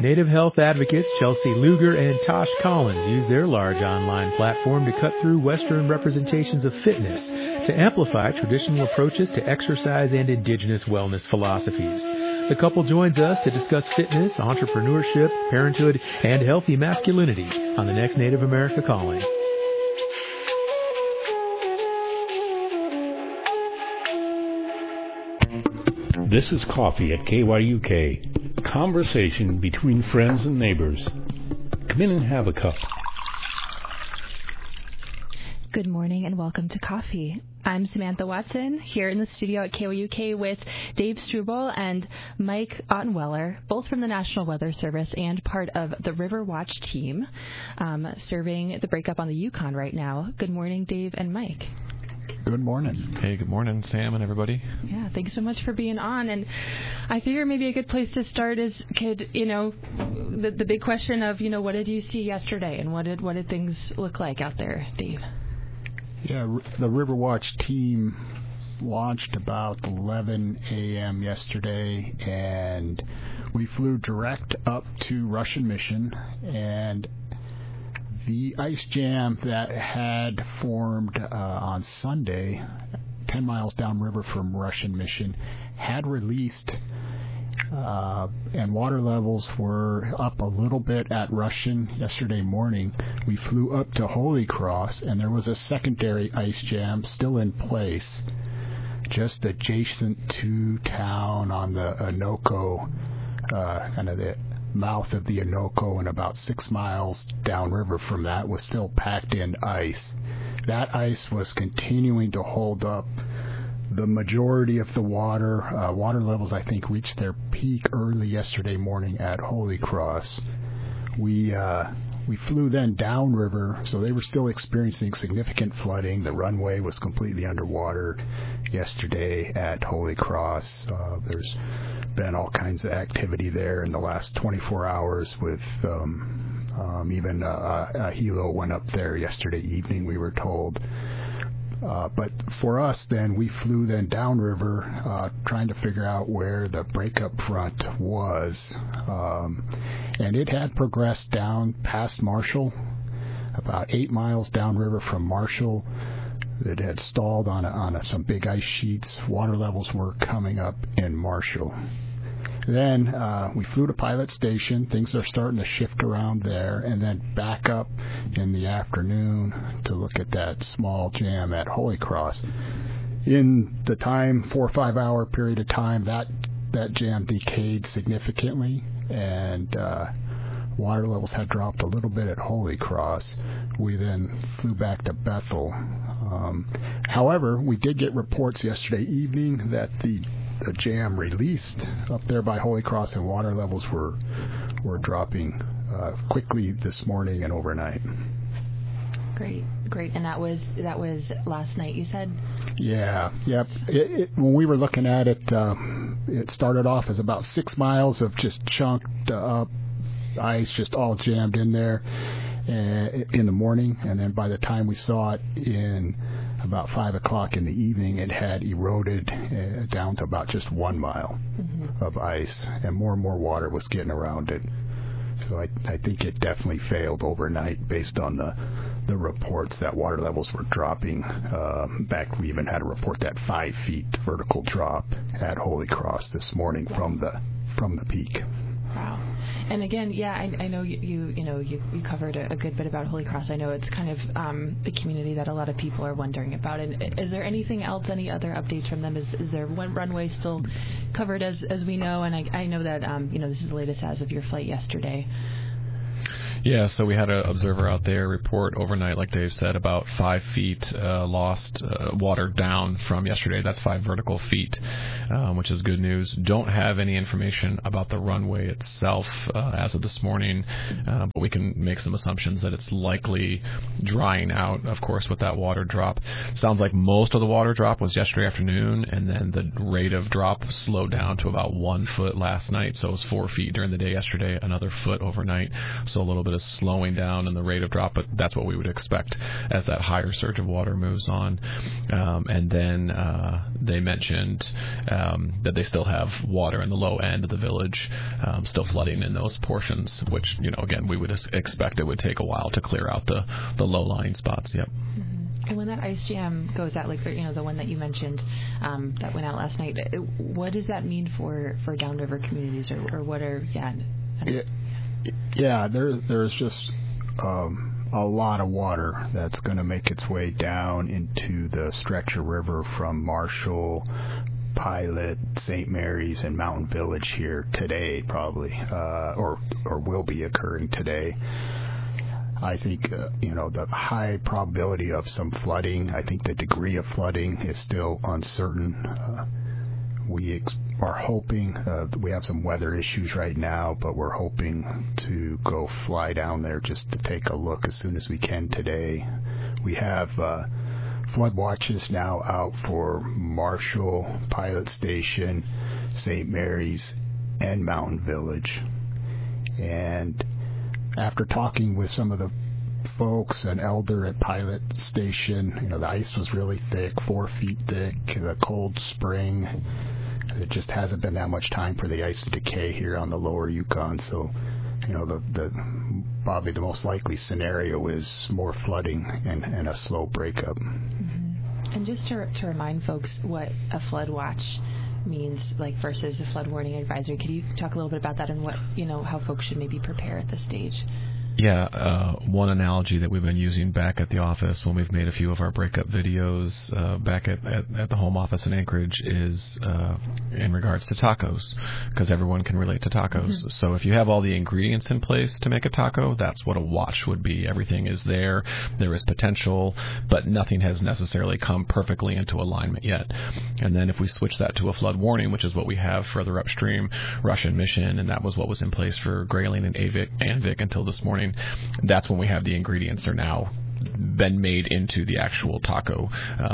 Native health advocates Chelsea Luger and Tosh Collins use their large online platform to cut through Western representations of fitness to amplify traditional approaches to exercise and indigenous wellness philosophies. The couple joins us to discuss fitness, entrepreneurship, parenthood, and healthy masculinity on the next Native America Calling. This is Coffee at KYUK, conversation between friends and neighbors. Come in and have a cup. Good morning and welcome to Coffee. I'm Samantha Watson here in the studio at KYUK with Dave Struble and Mike Ottenweller, both from the National Weather Service and part of the River Watch team, serving the breakup on the Yukon right now. Good morning, Dave and Mike. Good morning. Hey, good morning, Sam and everybody. Yeah, thanks so much for being on. And I figure maybe a good place to start is, the big question of, what did you see yesterday and what did things look like out there, Dave? Yeah, the River Watch team launched about 11 a.m. yesterday, and we flew direct up to Russian Mission, and the ice jam that had formed on Sunday, 10 miles downriver from Russian Mission, had released, and water levels were up a little bit at Russian yesterday morning. We flew up to Holy Cross, and there was a secondary ice jam still in place, just adjacent to town on the Anoco, kind of the mouth of the Anoco, and about 6 miles downriver from that was still packed in ice. That ice was continuing to hold up the majority of the water. Water levels, I think, reached their peak early yesterday morning at Holy Cross. We flew then downriver, so they were still experiencing significant flooding. The runway was completely underwater yesterday at Holy Cross. There's been all kinds of activity there in the last 24 hours with even a helo went up there yesterday evening, we were told. But for us then, we flew then downriver trying to figure out where the breakup front was. And it had progressed down past Marshall, about 8 miles downriver from Marshall. It had stalled on some big ice sheets. Water levels were coming up in Marshall. Then we flew to Pilot Station. Things are starting to shift around there, and then back up in the afternoon to look at that small jam at Holy Cross. In the 4 or 5 hour period of time, that jam decayed significantly, and water levels had dropped a little bit at Holy Cross. We then flew back to Bethel. However, we did get reports yesterday evening that the jam released up there by Holy Cross, and water levels were dropping quickly this morning and overnight. Great. And that was last night, you said? Yeah. Yep. When we were looking at it, it started off as about 6 miles of just chunked up ice, just all jammed in there in the morning, and then by the time we saw it in about 5 o'clock in the evening, it had eroded down to about just 1 mile of ice, and more water was getting around it. So I think it definitely failed overnight based on the reports that water levels were dropping. Back, we even had a report that 5 feet vertical drop at Holy Cross this morning from the peak. Wow. And again, yeah, I know you covered a good bit about Holy Cross. I know it's kind of the community that a lot of people are wondering about. And is there anything else, any other updates from them? Is there one runway still covered as we know? And I know that this is the latest as of your flight yesterday. Yeah, so we had an observer out there report overnight, like Dave said, about 5 feet lost water down from yesterday. That's 5 vertical feet, which is good news. Don't have any information about the runway itself as of this morning, but we can make some assumptions that it's likely drying out, of course, with that water drop. Sounds like most of the water drop was yesterday afternoon, and then the rate of drop slowed down to about 1 foot last night. So it was 4 feet during the day yesterday, another foot overnight. So a little bit bit of slowing down in the rate of drop, but that's what we would expect as that higher surge of water moves on. And then they mentioned that they still have water in the low end of the village, still flooding in those portions, which, again, we would expect it would take a while to clear out the low-lying spots. Yep. And when that ice jam goes out, like the one that you mentioned that went out last night, what does that mean for downriver communities, or what are there's just a lot of water that's going to make its way down into the Stretcher River from Marshall, Pilot, St. Mary's, and Mountain Village here today, probably, or will be occurring today. I think, the high probability of some flooding. I think the degree of flooding is still uncertain. We are hoping, we have some weather issues right now, but we're hoping to go fly down there just to take a look as soon as we can today. We have flood watches now out for Marshall, Pilot Station, St. Mary's, and Mountain Village. And after talking with some of the folks, an elder at Pilot Station, the ice was really thick, 4 feet thick, the cold spring. It just hasn't been that much time for the ice to decay here on the lower Yukon, so probably the most likely scenario is more flooding and a slow breakup. Mm-hmm. And just to remind folks what a flood watch means, like versus a flood warning advisory, could you talk a little bit about that and what how folks should maybe prepare at this stage? Yeah, one analogy that we've been using back at the office when we've made a few of our breakup videos back at the home office in Anchorage is in regards to tacos, because everyone can relate to tacos. Mm-hmm. So if you have all the ingredients in place to make a taco, that's what a watch would be. Everything is there. There is potential, but nothing has necessarily come perfectly into alignment yet. And then if we switch that to a flood warning, which is what we have further upstream, Russian Mission, and that was what was in place for Grayling and Anvik until this morning, that's when we have the ingredients are now been made into the actual taco.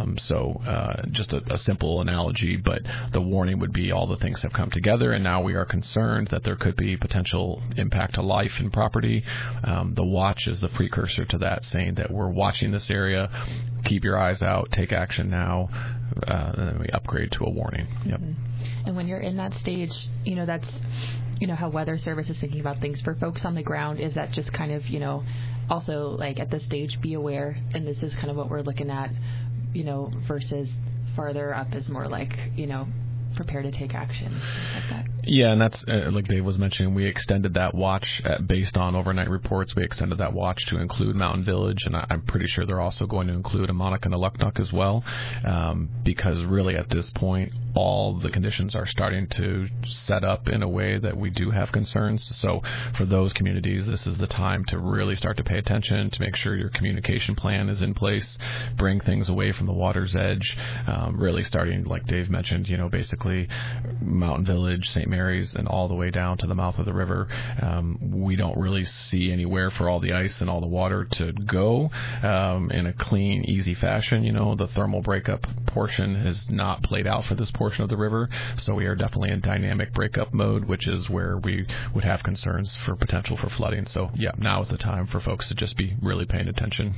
Just a simple analogy, but the warning would be all the things have come together, and now we are concerned that there could be potential impact to life and property. The watch is the precursor to that, saying that we're watching this area, keep your eyes out, take action now, and then we upgrade to a warning. Yep. And when you're in that stage, that's how Weather Service is thinking about things for folks on the ground. Is that just kind of also like at this stage be aware, and this is kind of what we're looking at, versus farther up is more like prepare to take action, things like that. Yeah, and that's like Dave was mentioning, we extended that watch based on overnight reports. We extended that watch to include Mountain Village, and I'm pretty sure they're also going to include Amonak and Aluknuk as well, because really at this point all the conditions are starting to set up in a way that we do have concerns. So for those communities, this is the time to really start to pay attention, to make sure your communication plan is in place, bring things away from the water's edge, really starting, like Dave mentioned, basically Mountain Village, St. Mary's, and all the way down to the mouth of the river. We don't really see anywhere for all the ice and all the water to go in a clean, easy fashion. The thermal breakup portion has not played out for this portion of the river, so we are definitely in dynamic breakup mode, which is where we would have concerns for potential for flooding. So yeah, now is the time for folks to just be really paying attention.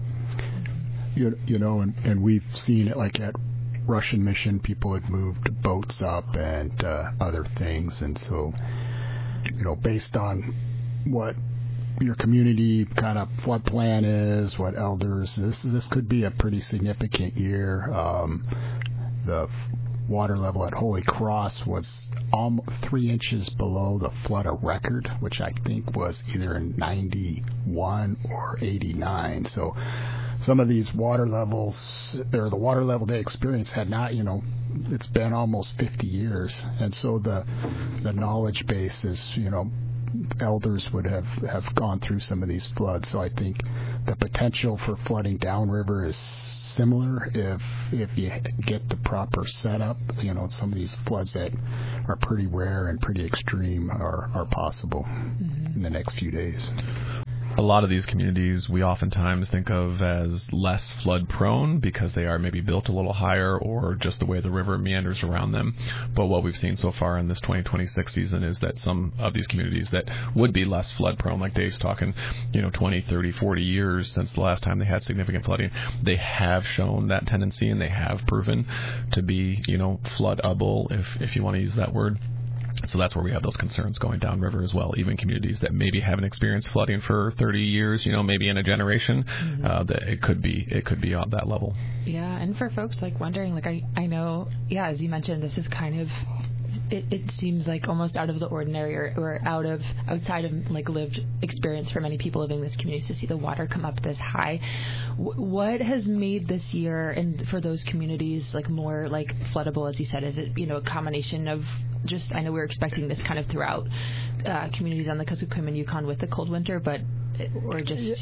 And we've seen it like at Russian Mission, people had moved boats up and other things, and so based on what your community kind of flood plan is, what elders, this could be a pretty significant year. The water level at Holy Cross was almost 3 inches below the flood of record, which I think was either in 91 or 89. So some of these water levels, or the water level they experienced, had not, it's been almost 50 years. And so the knowledge base is, elders would have gone through some of these floods. So I think the potential for flooding downriver is similar if you get the proper setup. Some of these floods that are pretty rare and pretty extreme are possible in the next few days. a lot of these communities we oftentimes think of as less flood prone because they are maybe built a little higher or just the way the river meanders around them. But what we've seen so far in this 2026 season is that some of these communities that would be less flood prone, like Dave's talking, 20, 30, 40 years since the last time they had significant flooding, they have shown that tendency and they have proven to be, floodable, if you want to use that word. So that's where we have those concerns going downriver as well. Even communities that maybe haven't experienced flooding for 30 years, maybe in a generation, that it could be on that level. Yeah, and for folks wondering, I know, as you mentioned, this is kind of, it seems like almost out of the ordinary or outside of lived experience for many people living in this community to see the water come up this high. What has made this year and for those communities more floodable, as you said? Is it a combination of just, I know we're expecting this kind of throughout communities on the Kuskokwim and Yukon with the cold winter, but or just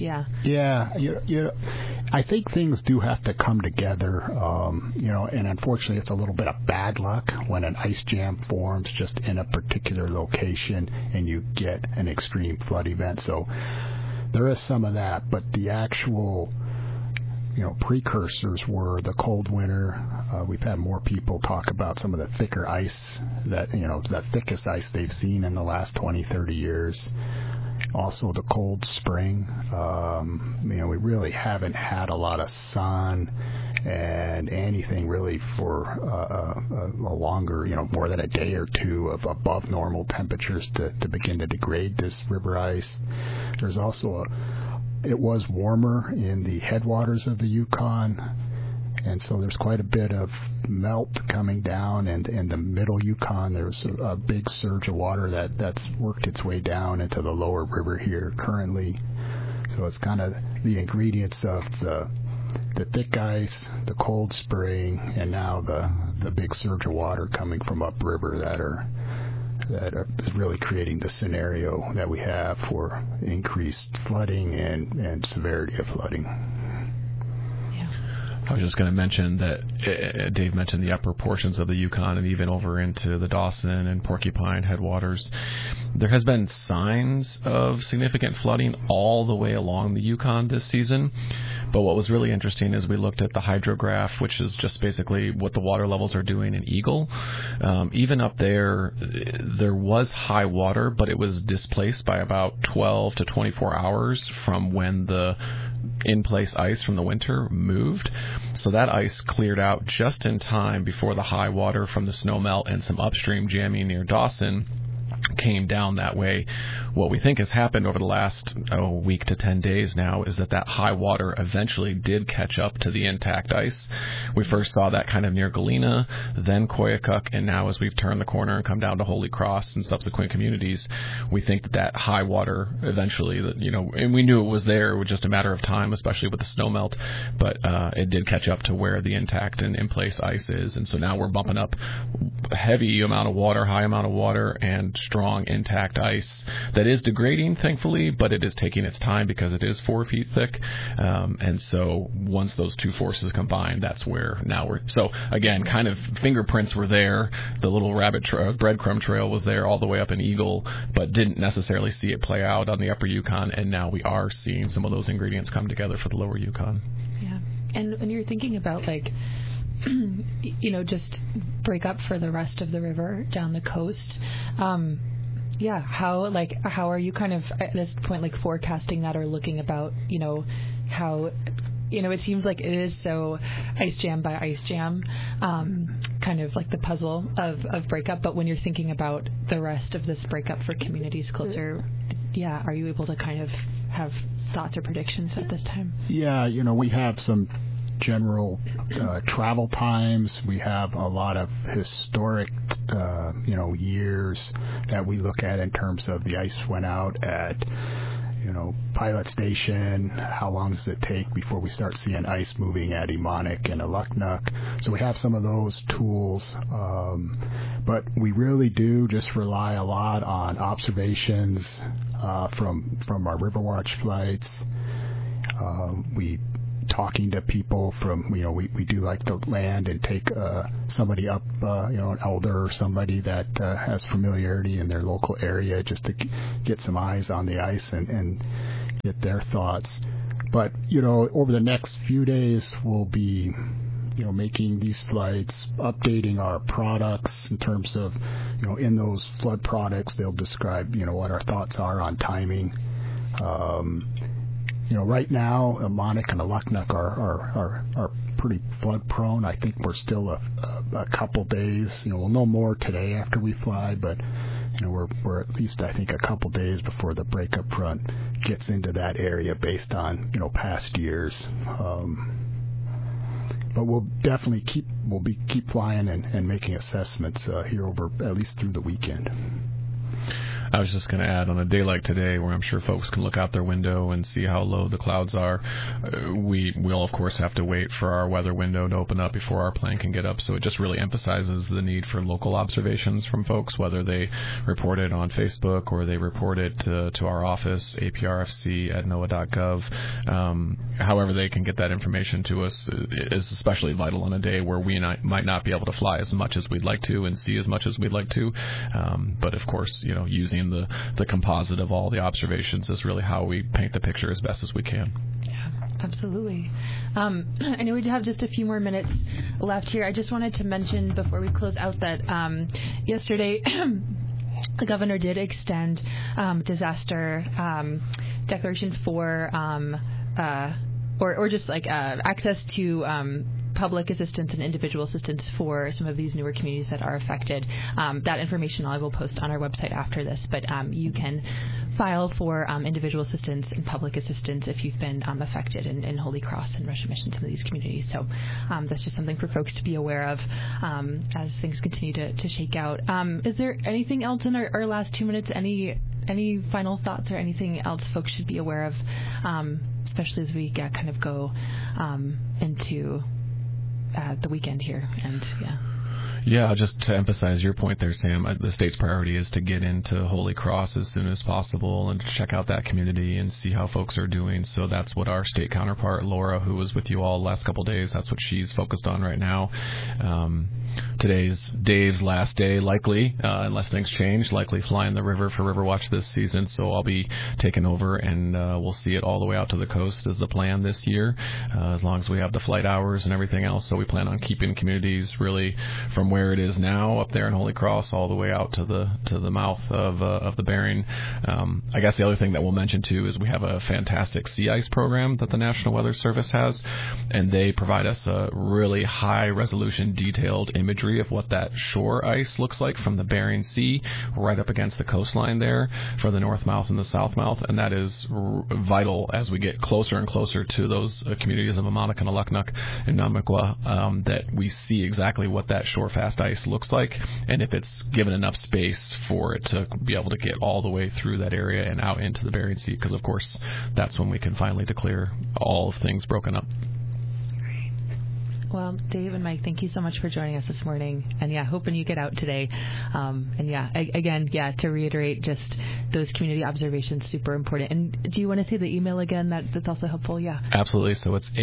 I think things do have to come together, and unfortunately it's a little bit of bad luck when an ice jam forms just in a particular location and you get an extreme flood event. So there is some of that, but the actual precursors were the cold winter. We've had more people talk about some of the thicker ice that, the thickest ice they've seen in the last 20, 30 years. Also the cold spring. We really haven't had a lot of sun and anything really for a longer, more than a day or two of above normal temperatures to begin to degrade this river ice. There's also it was warmer in the headwaters of the Yukon, and so there's quite a bit of melt coming down, and in the middle Yukon there's a big surge of water that's worked its way down into the lower river here currently. So it's kind of the ingredients of the thick ice, the cold spring, and now the big surge of water coming from upriver that are really creating the scenario that we have for increased flooding and severity of flooding. I was just going to mention that Dave mentioned the upper portions of the Yukon and even over into the Dawson and Porcupine headwaters. There has been signs of significant flooding all the way along the Yukon this season. But what was really interesting is we looked at the hydrograph, which is just basically what the water levels are doing in Eagle. Even up there was high water, but it was displaced by about 12 to 24 hours from when the in-place ice from the winter moved. So that ice cleared out just in time before the high water from the snowmelt and some upstream jamming near Dawson came down that way. What we think has happened over the last week to 10 days now is that high water eventually did catch up to the intact ice. We first saw that kind of near Galena, then Koyukuk, and now as we've turned the corner and come down to Holy Cross and subsequent communities, we think that high water eventually, and we knew it was there. It was just a matter of time, especially with the snowmelt, but it did catch up to where the intact and in-place ice is. And so now we're bumping up a heavy amount of water, high amount of water, and strong intact ice that is degrading, thankfully, but it is taking its time because it is 4 feet thick. And so once those two forces combine, that's where now we're... So again, kind of fingerprints were there. The little breadcrumb trail was there all the way up in Eagle, but didn't necessarily see it play out on the upper Yukon. And now we are seeing some of those ingredients come together for the lower Yukon. Yeah. And when you're thinking about just break up for the rest of the river down the coast, how are you kind of at this point forecasting that or looking about how it seems like it is so ice jam by ice jam, kind of like the puzzle of breakup, but when you're thinking about the rest of this breakup for communities closer, are you able to kind of have thoughts or predictions at this time? We have some general travel times. We have a lot of historic years that we look at in terms of the ice went out at Pilot Station. How long does it take before we start seeing ice moving at Emonic and Aluknuk? So we have some of those tools, but we really do just rely a lot on observations from our Riverwatch flights. We talking to people from, we do like to land and take somebody up, an elder or somebody that has familiarity in their local area just to get some eyes on the ice and get their thoughts. But, over the next few days, we'll be, making these flights, updating our products in terms of, in those flood products, they'll describe, what our thoughts are on timing. Right now, Mamaroneck and Aluknuk are pretty flood prone. I think we're still a couple days. We'll know more today after we fly, but we're at least, I think, a couple days before the breakup front gets into that area based on past years. But we'll definitely keep flying and making assessments here over at least through the weekend. I was just going to add, on a day like today, where I'm sure folks can look out their window and see how low the clouds are, we'll, of course, have to wait for our weather window to open up before our plane can get up. So it just really emphasizes the need for local observations from folks, whether they report it on Facebook or they report it to our office, aprfc@noaa.gov. However they can get that information to us is especially vital on a day where we might not be able to fly as much as we'd like to and see as much as we'd like to. But, of course, using the composite of all the observations is really how we paint the picture as best as we can. Yeah, absolutely. I know we have just a few more minutes left here. I just wanted to mention before we close out that yesterday the governor did extend disaster declaration for or just like access to public assistance and individual assistance for some of these newer communities that are affected. That information I will post on our website after this, but you can file for individual assistance and public assistance if you've been affected in Holy Cross and Russian Mission, some of these communities. So that's just something for folks to be aware of as things continue to shake out. Is there anything else in our last 2 minutes? Any final thoughts or anything else folks should be aware of, especially as we kind of go into the weekend here? And Yeah, just to emphasize your point there, Sam, the state's priority is to get into Holy Cross as soon as possible and to check out that community and see how folks are doing. So that's what our state counterpart, Laura, who was with you all the last couple of days, that's what she's focused on right now. Today's Dave's last day, likely, unless things change, likely flying the river for Riverwatch this season. So I'll be taking over, and we'll see it all the way out to the coast is the plan this year, as long as we have the flight hours and everything else. So we plan on keeping communities really from where it is now up there in Holy Cross all the way out to the mouth of the Bering. I guess the other thing that we'll mention too is we have a fantastic sea ice program that the National Weather Service has, and they provide us a really high resolution, detailed imagery of what that shore ice looks like from the Bering Sea right up against the coastline there for the north mouth and the south mouth, and that is vital as we get closer and closer to those communities of Mamaroneck and Aluknuk and Namakwa, that we see exactly what that shore fast ice looks like, and if it's given enough space for it to be able to get all the way through that area and out into the Bering Sea, because of course that's when we can finally declare all of things broken up. Well, Dave and Mike, thank you so much for joining us this morning. And hoping you get out today. Again, to reiterate, just those community observations, super important. And do you want to say the email again? That's also helpful. Yeah. Absolutely. So it's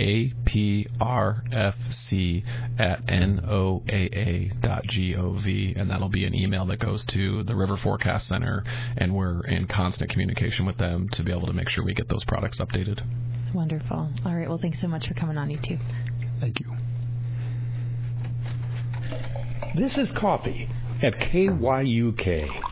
aprfc@noaa.gov, and that'll be an email that goes to the River Forecast Center, and we're in constant communication with them to be able to make sure we get those products updated. Wonderful. All right. Well, thanks so much for coming on, you two. Thank you. This is Coffee at KYUK.